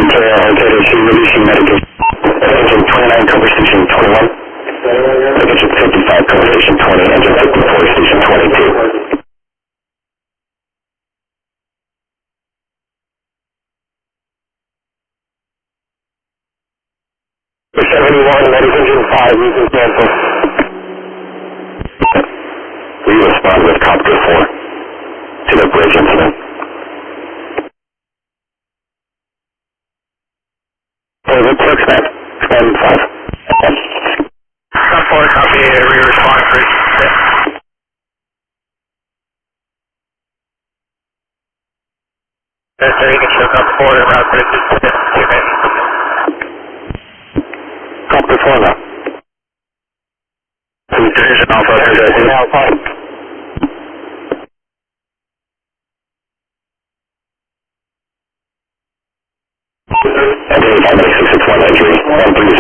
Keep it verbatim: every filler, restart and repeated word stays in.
Ontario, Ontario, she releasing medication. Engine twenty-nine, cover station twenty-one. Engine fifty-five, cover station twenty. Engine fifty-four, station twenty-two. seventy-one, that is engine five, you can cancel. We respond with copter four to the bridge incident. David, six man, stand five. Stop four, copy, we respond bridge. Yes, sir, you can show up four around bridges. Copter four now. Division Alpha, Division Alpha. Engine five ninety-six, it's one entry, one three